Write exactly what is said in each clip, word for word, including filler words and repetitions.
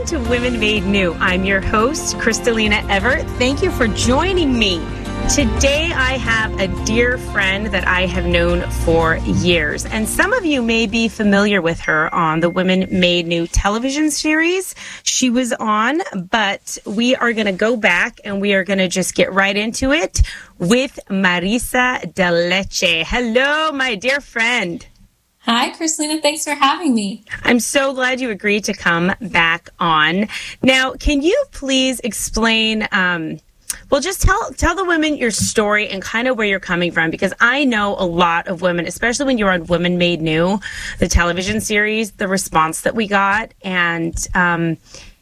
to Women Made New. I'm your host, Kristalina Everett. Thank you for joining me. Today, I have a dear friend that I have known for years, and some of you may be familiar with her on the Women Made New television series she was on, but we are going to go back and we are going to just get right into it with Marisa de Leche. Hello, my dear friend. Hi, Kristalina. Thanks for having me. I'm so glad you agreed to come back on. Now, can you please explain... Um, Well, just tell tell the women your story and kind of where you're coming from, because I know a lot of women, especially when you're on Women Made New, the television series, the response that we got, and um,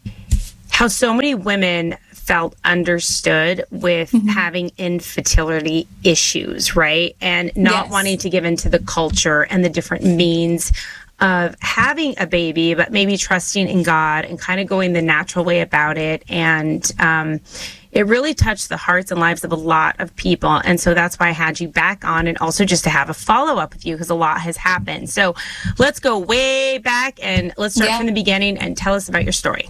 how so many women felt understood with mm-hmm. having infertility issues, right? And not yes. wanting to give into the culture and the different means of having a baby, but maybe trusting in God and kind of going the natural way about it. And um, it really touched the hearts and lives of a lot of people. And so that's why I had you back on, and also just to have a follow-up with you because a lot has happened. So let's go way back and let's start yeah. from the beginning and tell us about your story.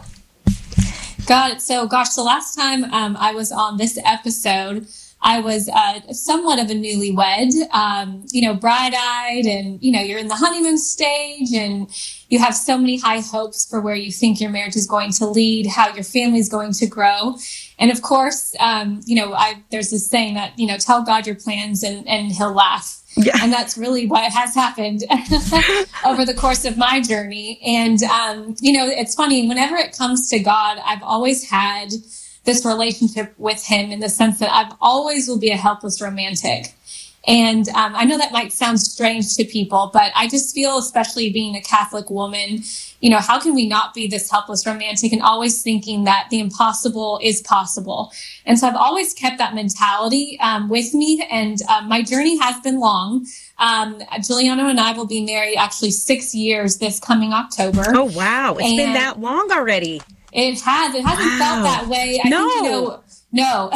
Got it. So, gosh, the last time um, I was on this episode, I was uh, somewhat of a newlywed, um, you know, bright-eyed, and, you know, you're in the honeymoon stage and you have so many high hopes for where you think your marriage is going to lead, how your family is going to grow. And of course, um, you know, I, there's this saying that, you know, tell God your plans and, and he'll laugh. Yeah. And that's really what has happened over the course of my journey. And, um, you know, it's funny, whenever it comes to God, I've always had this relationship with him in the sense that I've always will be a helpless romantic. And um, I know that might sound strange to people, but I just feel, especially being a Catholic woman, you know, how can we not be this helpless romantic and always thinking that the impossible is possible? And so I've always kept that mentality um, with me. And um, my journey has been long. Um, Giuliano and I will be married actually six years this coming October. Oh, wow. It's and been that long already. It has. It hasn't wow. felt that way. I no. think, you know, no,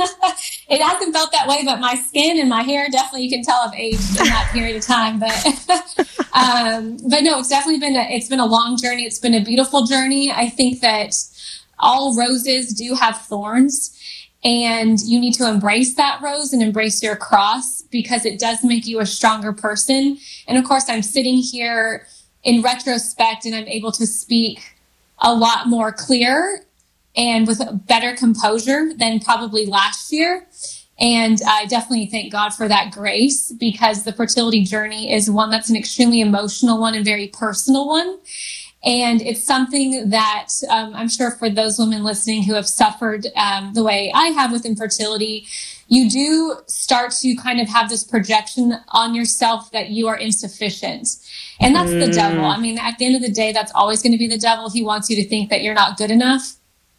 it hasn't felt that way, but my skin and my hair, definitely you can tell I've aged in that period of time. But, um, but no, it's definitely been, a, it's been a long journey. It's been a beautiful journey. I think that all roses do have thorns, and you need to embrace that rose and embrace your cross, because it does make you a stronger person. And of course, I'm sitting here in retrospect and I'm able to speak a lot more clear and with better composure than probably last year. And I definitely thank God for that grace, because the fertility journey is one that's an extremely emotional one and very personal one. And it's something that um, I'm sure for those women listening who have suffered um, the way I have with infertility, you do start to kind of have this projection on yourself that you are insufficient. And that's mm. the devil. I mean, at the end of the day, that's always going to be the devil. He wants you to think that you're not good enough.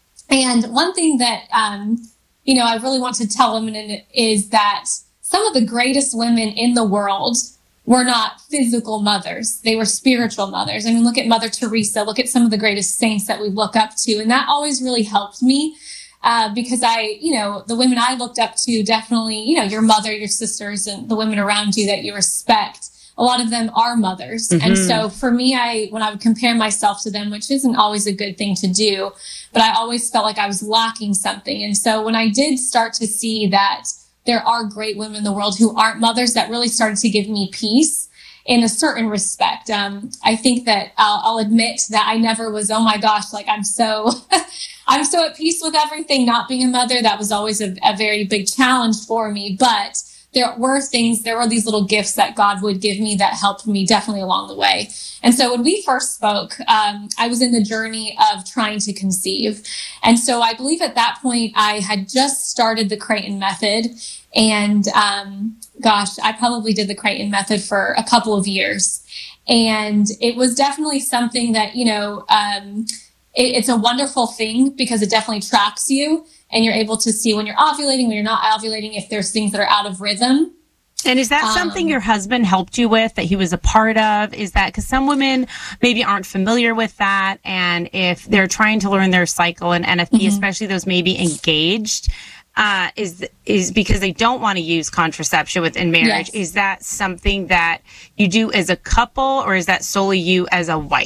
And one thing that, um, you know, I really want to tell women is that some of the greatest women in the world were not physical mothers. They were spiritual mothers. I mean, look at Mother Teresa, look at some of the greatest saints that we look up to. And that always really helped me, uh, because I, you know, the women I looked up to, definitely, you know, your mother, your sisters, and the women around you that you respect, a lot of them are mothers. Mm-hmm. And so for me, I, when I would compare myself to them, which isn't always a good thing to do, but I always felt like I was lacking something. And so when I did start to see that there are great women in the world who aren't mothers, that really started to give me peace in a certain respect. Um, I think that I'll, I'll admit that I never was, oh my gosh, like I'm so, I'm so at peace with everything, not being a mother. That was always a, a very big challenge for me. But there were things, there were these little gifts that God would give me that helped me definitely along the way. And so when we first spoke, um, I was in the journey of trying to conceive. And so I believe at that point, I had just started the Creighton Method. And um, gosh, I probably did the Creighton Method for a couple of years. And it was definitely something that, you know, um, it, it's a wonderful thing because it definitely tracks you. And you're able to see when you're ovulating, when you're not ovulating, if there's things that are out of rhythm. And is that um, something your husband helped you with, that he was a part of? Is that because some women maybe aren't familiar with that, and if they're trying to learn their cycle and N F P, mm-hmm. especially those maybe engaged, uh, is is because they don't want to use contraception within marriage? Yes. Is that something that you do as a couple, or is that solely you as a wife?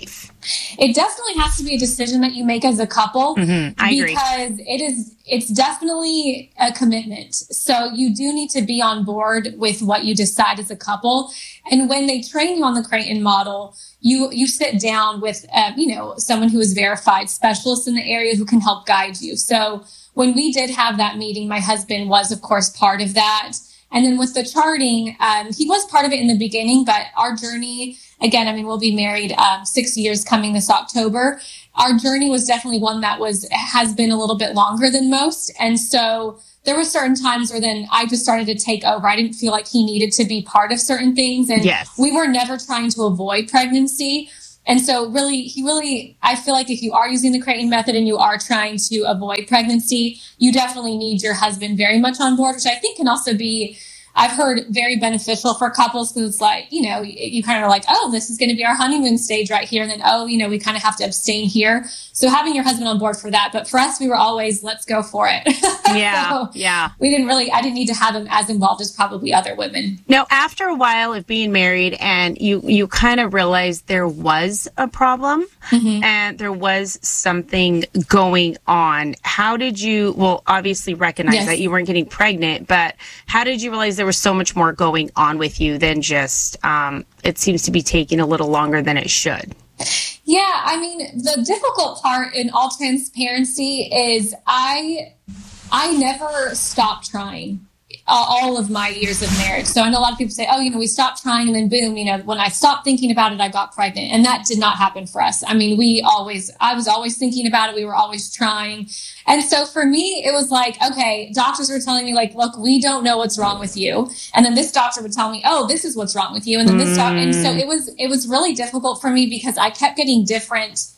It definitely has to be a decision that you make as a couple. Mm-hmm. I agree. Because it is, it's definitely a commitment. So you do need to be on board with what you decide as a couple. And when they train you on the Creighton model, you, you sit down with, uh, you know, someone who is verified specialist in the area who can help guide you. So when we did have that meeting, my husband was, of course, part of that. And then with the charting, um, he was part of it in the beginning, but our journey, again, I mean, we'll be married um, six years coming this October. Our journey was definitely one that was has been a little bit longer than most. And so there were certain times where then I just started to take over. I didn't feel like he needed to be part of certain things. And yes. we were never trying to avoid pregnancy. And so really, he really, I feel like if you are using the Creighton method and you are trying to avoid pregnancy, you definitely need your husband very much on board, which I think can also be, I've heard, very beneficial for couples, because it's like, you know, you, you kind of are like, oh, this is going to be our honeymoon stage right here. And then, oh, you know, we kind of have to abstain here. So having your husband on board for that. But for us, we were always, let's go for it. Yeah. So yeah. We didn't really, I didn't need to have him as involved as probably other women. Now, after a while of being married and you, you kind of realized there was a problem mm-hmm. and there was something going on. How did you, well, obviously recognize yes. that you weren't getting pregnant, but how did you realize there was so much more going on with you than just, um, it seems to be taking a little longer than it should? Yeah, I mean, the difficult part in all transparency is I I never stopped trying all of my years of marriage. So I know a lot of people say, oh, you know, we stopped trying and then boom, you know, when I stopped thinking about it, I got pregnant. And that did not happen for us. I mean, we always, I was always thinking about it. We were always trying. And so for me, it was like, okay, doctors were telling me like, look, we don't know what's wrong with you. And then this doctor would tell me, oh, this is what's wrong with you. And then this doctor, and so it was, it was really difficult for me because I kept getting different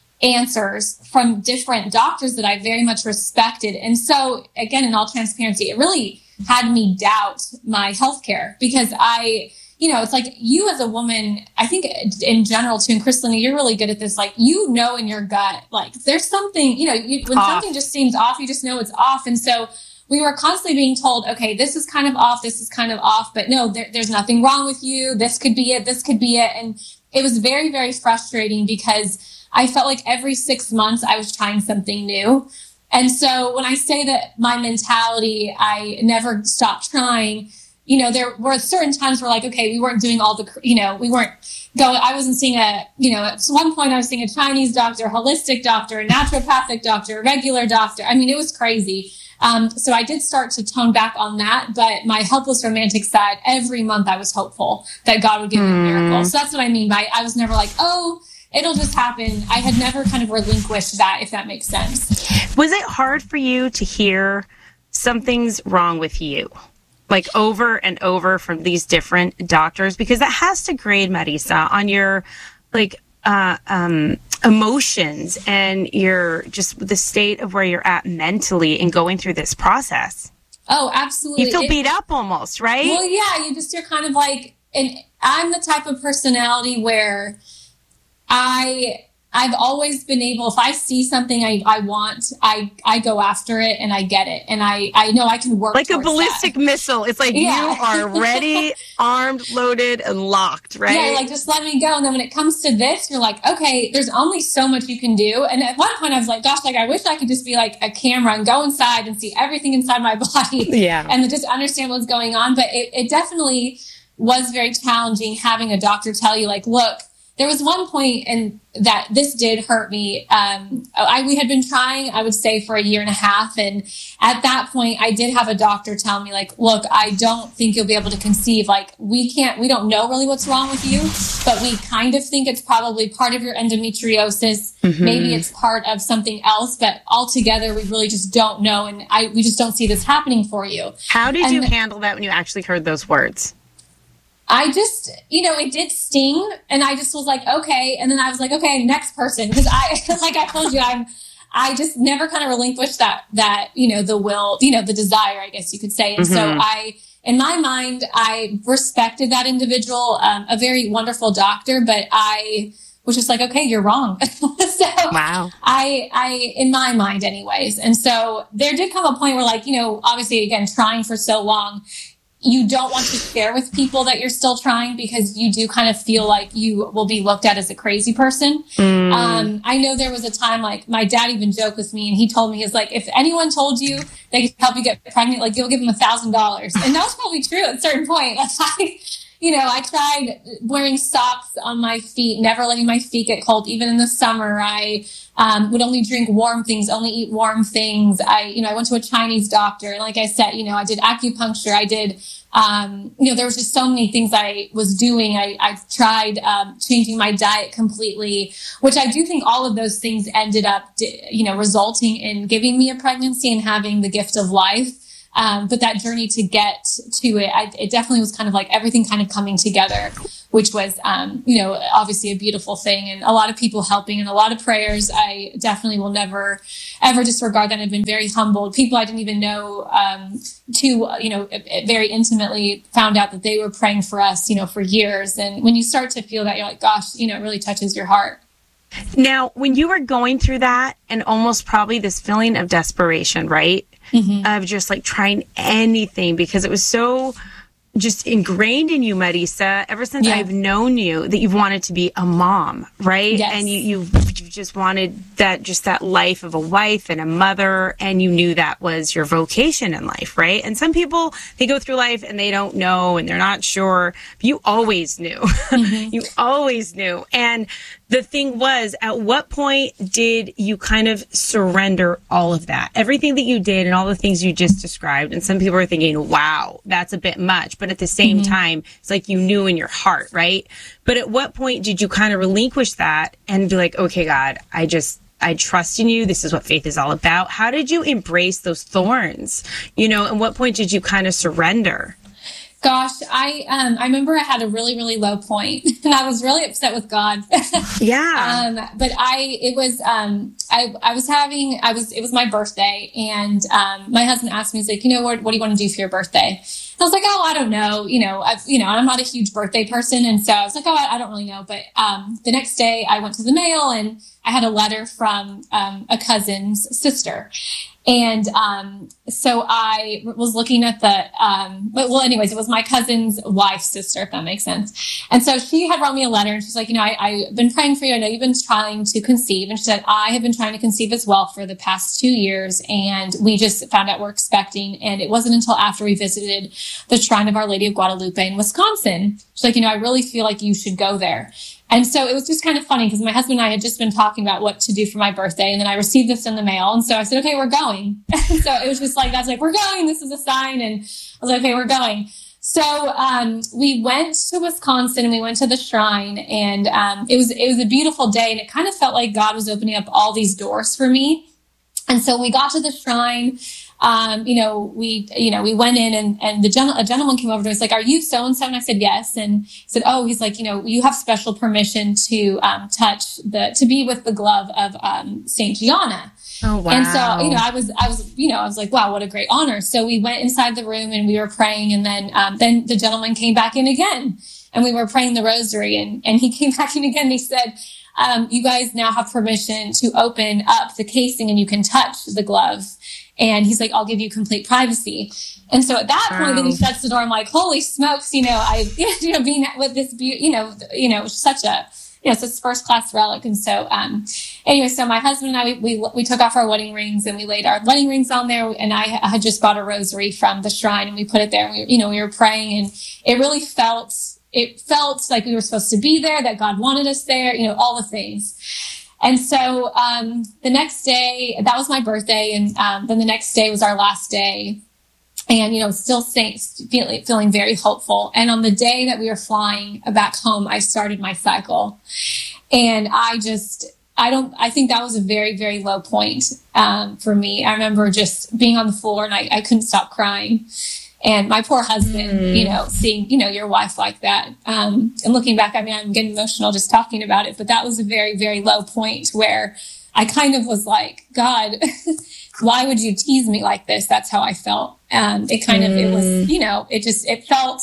answers from different doctors that I very much respected. And so again, in all transparency, it really had me doubt my healthcare because I, you know, it's like you as a woman, I think in general too, and Kristalina, you're really good at this. Like, you know, in your gut, like there's something, you know, you, when off. something just seems off, you just know it's off. And so we were constantly being told, okay, this is kind of off. This is kind of off, but no, there, there's nothing wrong with you. This could be it. This could be it. And it was very, very frustrating because I felt like every six months I was trying something new. And so when I say that my mentality, I never stopped trying, you know, there were certain times where like, okay, we weren't doing all the, you know, we weren't going, I wasn't seeing a, you know, at one point I was seeing a Chinese doctor, a holistic doctor, a naturopathic doctor, a regular doctor. I mean, it was crazy. Um, so I did start to tone back on that, but my helpless romantic side, every month I was hopeful that God would give me a miracle. So that's what I mean by, I was never like, oh, it'll just happen. I had never kind of relinquished that, if that makes sense. Was it hard for you to hear something's wrong with you, like over and over from these different doctors? Because that has to grade, Marisa, on your like uh, um, emotions and your just the state of where you're at mentally and going through this process. Oh, absolutely. You feel it, beat up almost, right? Well, yeah, you just, you're kind of like, and I'm the type of personality where I, I've always been able, if I see something I, I want, I, I go after it and I get it. And I, I know I can work like a ballistic that. missile. It's like yeah. you are ready, armed, loaded, and locked, right? Yeah, like just let me go. And then when it comes to this, you're like, okay, there's only so much you can do. And at one point I was like, gosh, like I wish I could just be like a camera and go inside and see everything inside my body. Yeah. And just understand what's going on. But it, it definitely was very challenging having a doctor tell you like, look, there was one point in that this did hurt me. Um, I, we had been trying, I would say, for a year and a half. And at that point, I did have a doctor tell me, like, look, I don't think you'll be able to conceive. Like, we can't, we don't know really what's wrong with you, but we kind of think it's probably part of your endometriosis. Mm-hmm. Maybe it's part of something else, but altogether, we really just don't know. And I, we just don't see this happening for you. How did and you handle that when you actually heard those words? I just, you know, it did sting, and I just was like, okay. And then I was like, okay, next person. Because I, like I told you, I'm, I just never kind of relinquished that, that, you know, the will, you know, the desire, I guess you could say. And mm-hmm. so I, in my mind, I respected that individual, um, a very wonderful doctor, but I was just like, okay, you're wrong. so wow. I, I, in my mind anyways. And so there did come a point where, like, you know, obviously again, trying for so long, you don't want to share with people that you're still trying because you do kind of feel like you will be looked at as a crazy person. Mm. Um, I know there was a time, like, my dad even joked with me and he told me, he's like, if anyone told you they could help you get pregnant, like, you'll give them a thousand dollars. And that was probably true at a certain point. Like, I, you know, I tried wearing socks on my feet, never letting my feet get cold, even in the summer. I um, would only drink warm things, only eat warm things. I, you know, I went to a Chinese doctor. And like I said, you know, I did acupuncture. I did, um, you know, there was just so many things I was doing. I, I tried um, changing my diet completely, which I do think all of those things ended up, you know, resulting in giving me a pregnancy and having the gift of life. Um, but that journey to get to it, I, it definitely was kind of like everything kind of coming together, which was, um, you know, obviously a beautiful thing, and a lot of people helping and a lot of prayers. I definitely will never, ever disregard that. I've been very humbled. People I didn't even know, um, to, you know, very intimately found out that they were praying for us, you know, for years. And when you start to feel that, you're like, gosh, you know, it really touches your heart. Now, when you were going through that and almost probably this feeling of desperation, right? Mm-hmm. Of just like trying anything because it was so just ingrained in you, Marisa, ever since yeah. I've known you, that you've wanted to be a mom, right? Yes. And you, you've, you just wanted that, just that life of a wife and a mother, and you knew that was your vocation in life, right? And some people, they go through life and they don't know and they're not sure, but you always knew. Mm-hmm. You always knew. And the thing was, at what point did you kind of surrender all of that? Everything that you did and all the things you just described. And some people are thinking, wow, that's a bit much. But at the same mm-hmm. time, it's like you knew in your heart, right? But at what point did you kind of relinquish that and be like, okay, God, I just, I trust in you. This is what faith is all about. How did you embrace those thorns? You know, and what point did you kind of surrender? Gosh, I um I remember I had a really, really low point and I was really upset with God. Yeah. um, but I it was um I I was having I was it was my birthday, and um my husband asked me, he's like, you know, what what do you want to do for your birthday? And I was like, oh, I don't know. You know, I've, you know, I'm not a huge birthday person. And so I was like, oh, I, I don't really know. But um the next day I went to the mail and I had a letter from um a cousin's sister. And, um, so I was looking at the, um, but, well, anyways, it was my cousin's wife's sister, if that makes sense. And so she had wrote me a letter and she's like, you know, I, I've been praying for you. I know you've been trying to conceive. And she said, I have been trying to conceive as well for the past two years. And we just found out we're expecting. And it wasn't until after we visited the Shrine of Our Lady of Guadalupe in Wisconsin. She's like, you know, I really feel like you should go there. And so it was just kind of funny because my husband and I had just been talking about what to do for my birthday. And then I received this in the mail. And so I said, okay, we're going. So it was just like, I was like, we're going. This is a sign. And I was like, okay, we're going. So, um, we went to Wisconsin and we went to the shrine, and, um, it was, it was a beautiful day, and it kind of felt like God was opening up all these doors for me. And so we got to the shrine. Um, you know, we, you know, we went in and, and the gen- a gentleman came over to us like, are you so-and-so? And I said, yes. And he said, oh, he's like, you know, you have special permission to, um, touch the, to be with the glove of, um, Saint Gianna. Oh, wow. And so, you know, I was, I was, you know, I was like, wow, what a great honor. So we went inside the room and we were praying. And then, um, then the gentleman came back in again and we were praying the rosary, and, and he came back in again. And he said, um, you guys now have permission to open up the casing and you can touch the glove. And he's like, I'll give you complete privacy. And so at that point, wow. Then he shuts the door. I'm like, holy smokes, you know, I, you know, being with this, be- you know, you know, such a, you know, it's this first class relic. And so, um, anyway, so my husband and I, we, we, we took off our wedding rings and we laid our wedding rings on there. And I had just bought a rosary from the shrine and we put it there. And we, you know, we were praying, and it really felt, it felt like we were supposed to be there, that God wanted us there, you know, all the things. And so, um, the next day, that was my birthday. And, um, then the next day was our last day, and, you know, still staying, feeling, feeling very hopeful. And on the day that we were flying back home, I started my cycle, and I just, I don't, I think that was a very, very low point, um, for me. I remember just being on the floor and I, I couldn't stop crying. And my poor husband, mm. you know, seeing, you know, your wife like that. Um, and looking back, I mean, I'm getting emotional just talking about it, but that was a very, very low point where I kind of was like, God, why would you tease me like this? That's how I felt. Um, it kind mm. of, it was, you know, it just, it felt,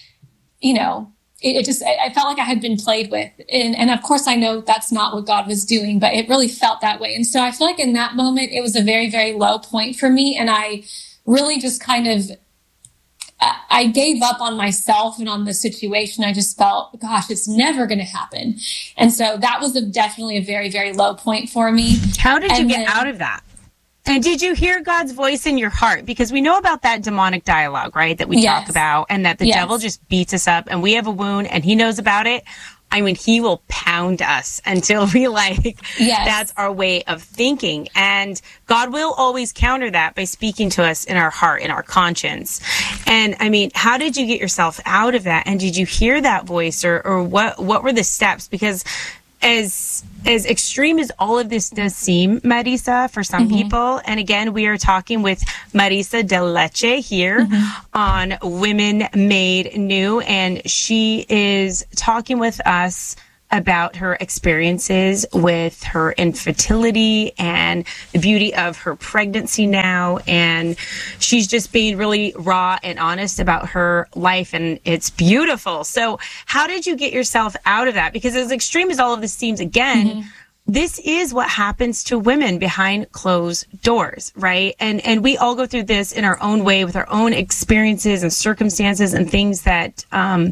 you know, it, it just, I felt like I had been played with. And, and of course I know that's not what God was doing, but it really felt that way. And so I feel like in that moment, it was a very, very low point for me. And I really just kind of, I gave up on myself and on the situation. I just felt, gosh, it's never going to happen. And so that was a, definitely a very, very low point for me. How did and you get then, out of that? And did you hear God's voice in your heart? Because we know about that demonic dialogue, right? That we yes. talk about, and that the yes. devil just beats us up and we have a wound and he knows about it. I mean, he will pound us until we like, yes. that's our way of thinking. And God will always counter that by speaking to us in our heart, in our conscience. And I mean, how did you get yourself out of that? And did you hear that voice, or, or what, what were the steps? Because as, as extreme as all of this does seem, Marisa, for some mm-hmm. people, and again, we are talking with Marisa de Leche here mm-hmm. on Women Made New, and she is talking with us about her experiences with her infertility and the beauty of her pregnancy now. And she's just being really raw and honest about her life, and it's beautiful. So how did you get yourself out of that? Because as extreme as all of this seems, again, mm-hmm. this is what happens to women behind closed doors, right? And and we all go through this in our own way with our own experiences and circumstances and things that um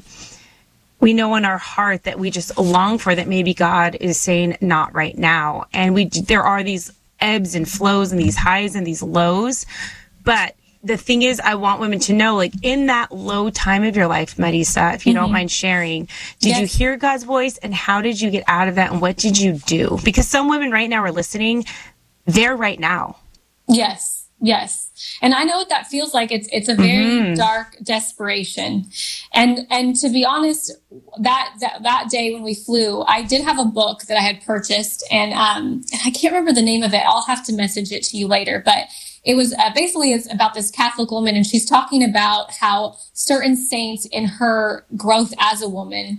we know in our heart that we just long for, that maybe God is saying not right now. And we there are these ebbs and flows and these highs and these lows. But the thing is, I want women to know, like, in that low time of your life, Marisa, if you mm-hmm. don't mind sharing, did yes. you hear God's voice, and how did you get out of that, and what did you do? Because some women right now are listening, they're right now. Yes. Yes. And I know what that feels like. It's, it's a very mm-hmm. dark desperation. And, and to be honest, that, that, that day when we flew, I did have a book that I had purchased, and, um, and I can't remember the name of it. I'll have to message it to you later, but it was uh, basically it's about this Catholic woman, and she's talking about how certain saints in her growth as a woman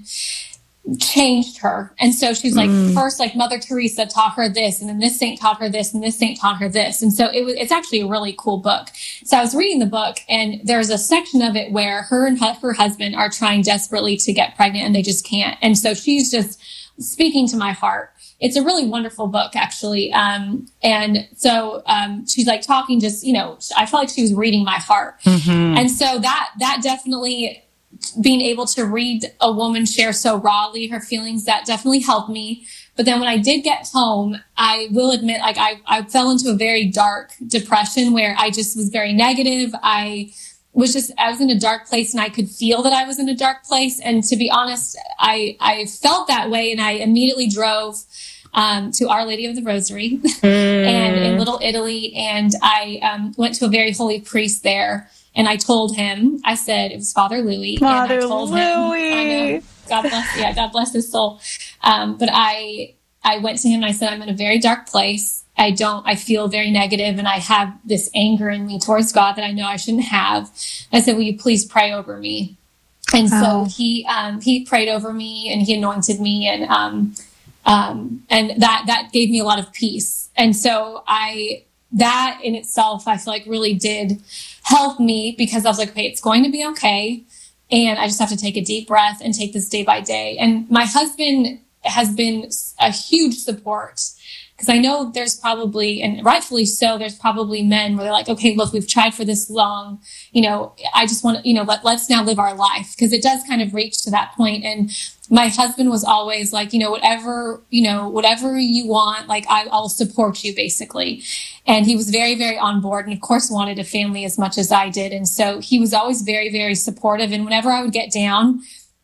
changed her. And so she's like, mm. first, like Mother Teresa taught her this, and then this saint taught her this, and this saint taught her this. And so it was, it's actually a really cool book. So I was reading the book, and there's a section of it where her and her husband are trying desperately to get pregnant, and they just can't. And so she's just speaking to my heart. It's a really wonderful book, actually. Um, and so, um, she's like talking just, you know, I felt like she was reading my heart. Mm-hmm. And so that, that definitely, being able to read a woman share so rawly her feelings, that definitely helped me. But then when I did get home, I will admit, like I, I fell into a very dark depression where I just was very negative. I was just, I was in a dark place, and I could feel that I was in a dark place. And to be honest, I, I felt that way, and I immediately drove Um, to Our Lady of the Rosary mm. and in Little Italy. And I um, went to a very holy priest there, and I told him, I said, it was Father Louis. Father and I told Louis. him, I know, God bless, yeah, God bless his soul. Um, but I, I went to him and I said, I'm in a very dark place. I don't, I feel very negative, and I have this anger in me towards God that I know I shouldn't have. I said, will you please pray over me? And oh. so he, um, he prayed over me, and he anointed me, and, um, Um, and that, that gave me a lot of peace. And so I, that in itself, I feel like really did help me, because I was like, okay, it's going to be okay. And I just have to take a deep breath and take this day by day. And my husband has been a huge support, because I know there's probably, and rightfully so, there's probably men where they're like, okay, look, we've tried for this long, you know, I just want to, you know, let, let's now live our life, because it does kind of reach to that point. And my husband was always like, you know, whatever, you know, whatever you want, like I, I'll support you, basically. And he was very, very on board, and of course wanted a family as much as I did. And so he was always very, very supportive. And whenever I would get down,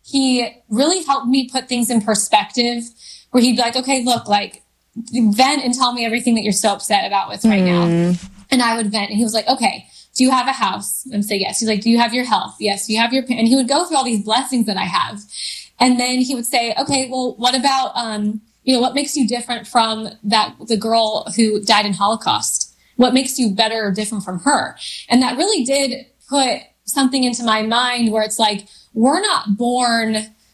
he really helped me put things in perspective, where he'd be like, okay, look, like, vent and tell me everything that you're so upset about with right mm. now. And I would vent, and he was like, okay, do you have a house? And say, yes. He's like, do you have your health? Yes. Do you have your, and he would go through all these blessings that I have. And then he would say, okay, well, what about, um, you know, what makes you different from that, the girl who died in Holocaust? What makes you better or different from her? And that really did put something into my mind where it's like, we're not born,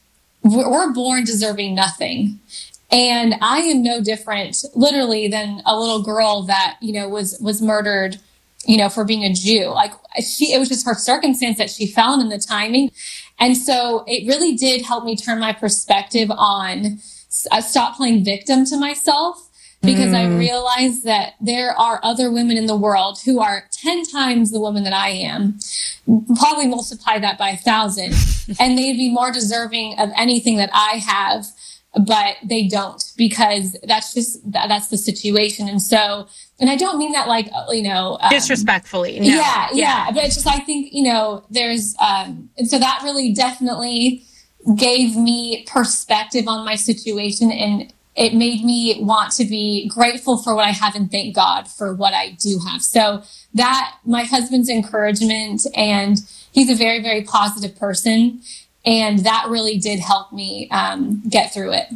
we're born deserving nothing. And I am no different, literally, than a little girl that, you know, was, was murdered, you know, for being a Jew. Like she, it was just her circumstance that she fell in, and the timing. And so it really did help me turn my perspective on, uh, stop playing victim to myself, because mm. I Mm. realized that there are other women in the world who are ten times the woman that I am, probably multiply that by a thousand, and they'd be more deserving of anything that I have, but they don't, because that's just, that's the situation. And so, and I don't mean that like, you know, um, disrespectfully. No. Yeah, yeah, yeah. But it's just, I think, you know, there's, um, and so that really definitely gave me perspective on my situation, and it made me want to be grateful for what I have and thank God for what I do have. So that, my husband's encouragement, and he's a very, very positive person. And that really did help me um, get through it.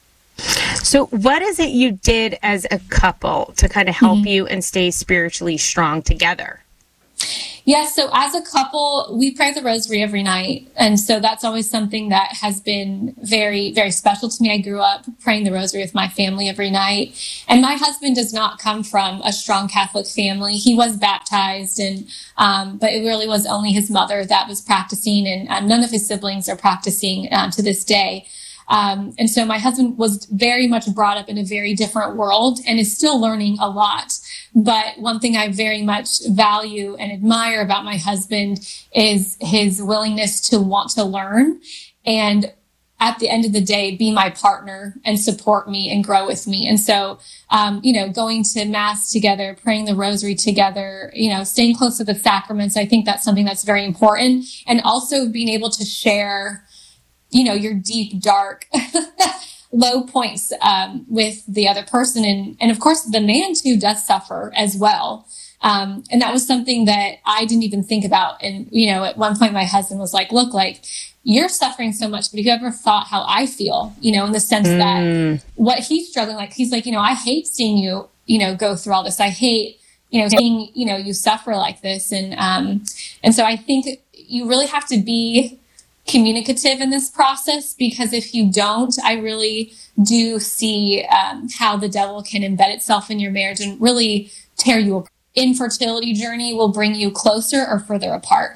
So what is it you did as a couple to kind of help mm-hmm. you and stay spiritually strong together? Yes. So as a couple, we pray the rosary every night. And so that's always something that has been very, very special to me. I grew up praying the rosary with my family every night. And my husband does not come from a strong Catholic family. He was baptized, and um, but it really was only his mother that was practicing, and uh, none of his siblings are practicing uh, to this day. Um, and so my husband was very much brought up in a very different world and is still learning a lot. But one thing I very much value and admire about my husband is his willingness to want to learn, and at the end of the day, be my partner and support me and grow with me. And so, um, you know, going to mass together, praying the rosary together, you know, staying close to the sacraments, I think that's something that's very important. And also being able to share, you know, your deep, dark, low points um, with the other person. And, and of course, the man too does suffer as well. Um, and that was something that I didn't even think about. And, you know, at one point my husband was like, look, like, you're suffering so much, but have you ever thought how I feel, you know, in the sense mm. that what he's struggling, like, he's like, you know, I hate seeing you, you know, go through all this. I hate, you know, seeing, you know, you suffer like this. And, um, and so I think you really have to be communicative in this process, because if you don't, I really do see um, how the devil can embed itself in your marriage and really tear you apart. Infertility journey will bring you closer or further apart.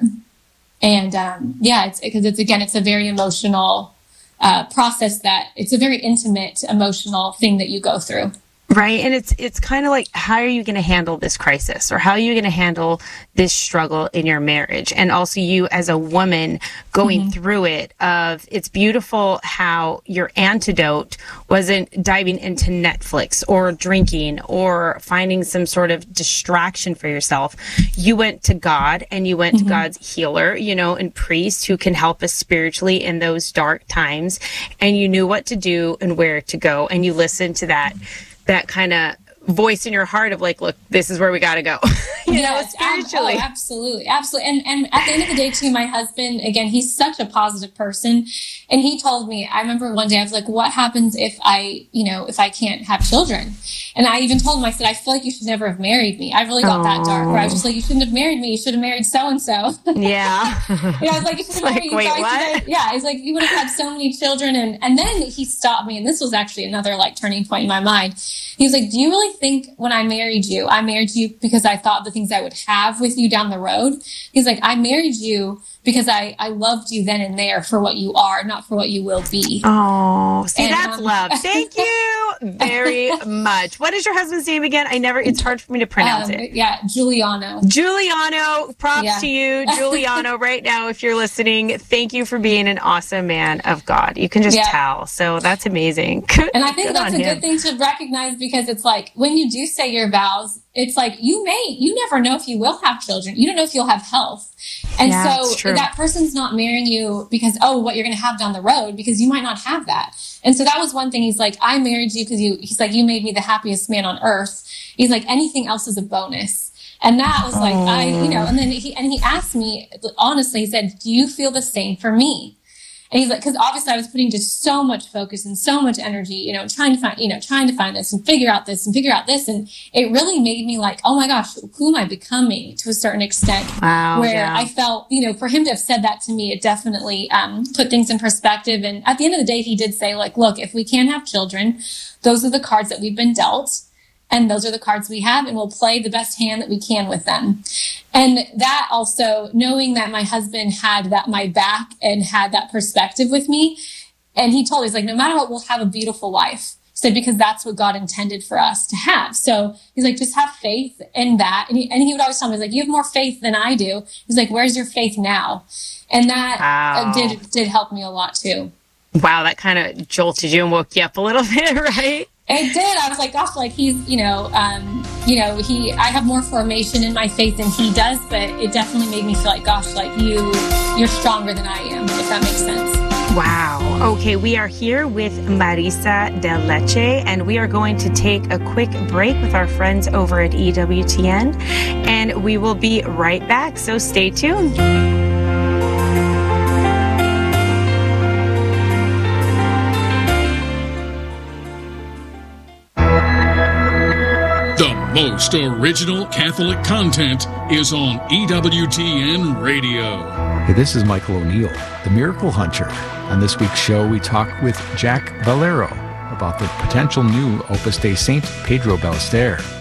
And um, yeah, it's because it's, again, it's a very emotional uh, process, that it's a very intimate, emotional thing that you go through. Right. And it's it's kind of like, how are you going to handle this crisis, or how are you going to handle this struggle in your marriage? And also you as a woman going mm-hmm. through it, of it's beautiful how your antidote wasn't diving into Netflix or drinking or finding some sort of distraction for yourself. You went to God, and you went mm-hmm. to God's healer, you know, and priest who can help us spiritually in those dark times. And you knew what to do and where to go. And you listened to that. that kind of voice in your heart of like, look, this is where we got to go. you yes, know, spiritually. Ab- oh, absolutely. Absolutely. And, and at the end of the day too, my husband, again, he's such a positive person. And he told me, I remember one day I was like, what happens if I, you know, if I can't have children? And I even told him, I said, I feel like you should never have married me. I really got Aww. that dark, where I was just like, you shouldn't have married me. You should have married so-and-so. Yeah. you know, I was like, you should have like, married wait, so what? Yeah. He's like, you would have had so many children. And, and then he stopped me. And this was actually another like turning point in my mind. He was like, do you really think when I married you, I married you because I thought the things I would have with you down the road? He's like, I married you because I, I loved you then and there for what you are, not for what you will be. Oh, see, and, that's um, love. Thank you very much. What is your husband's name again? I never, it's hard for me to pronounce um, it. Yeah, Giuliano. Giuliano, props yeah. to you, Giuliano, right now, if you're listening. Thank you for being an awesome man of God. You can just yeah. tell. So that's amazing. And I think Good that's a him. good thing to recognize, because it's like, when you do say your vows, it's like, you may, you never know if you will have children. You don't know if you'll have health. And yeah, so that person's not marrying you because, oh, what you're going to have down the road, because you might not have that. And so that was one thing. He's like, I married you because you, he's like, you made me the happiest man on earth. He's like, anything else is a bonus. And that was like, oh. I, you know, and then he, and he asked me, honestly, he said, do you feel the same for me? And he's like, because obviously I was putting just so much focus and so much energy, you know, trying to find, you know, trying to find this and figure out this and figure out this. And it really made me like, oh my gosh, who am I becoming to a certain extent? Wow, where yeah. I felt, you know, for him to have said that to me, it definitely um, put things in perspective. And at the end of the day, he did say, like, look, if we can't have children, those are the cards that we've been dealt. And those are the cards we have, and we'll play the best hand that we can with them. And that also, knowing that my husband had that my back and had that perspective with me, and he told me, he's like, no matter what, we'll have a beautiful life. said, because that's what God intended for us to have. So he's like, just have faith in that. And he, and he would always tell me, he's like, you have more faith than I do. He's like, where's your faith now? And that wow. uh, did, did help me a lot too. Wow. That kind of jolted you and woke you up a little bit, right? It did. I was like, gosh, like he's, you know, um, you know, he, I have more formation in my faith than he does, but it definitely made me feel like, gosh, like you, you're stronger than I am, if that makes sense. Wow. Okay, we are here with Marisa Del Leche, and we are going to take a quick break with our friends over at E W T N, and we will be right back, so stay tuned. The most original Catholic content is on E W T N Radio. Hey, this is Michael O'Neill, the Miracle Hunter. On this week's show, we talk with Jack Valero about the potential new Opus Dei Saint Pedro Ballester.